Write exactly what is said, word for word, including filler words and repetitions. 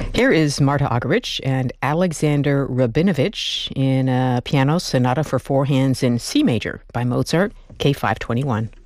Here is Marta Argerich and Alexander Rabinovich in a piano sonata for four hands in C major by Mozart, K five twenty-one.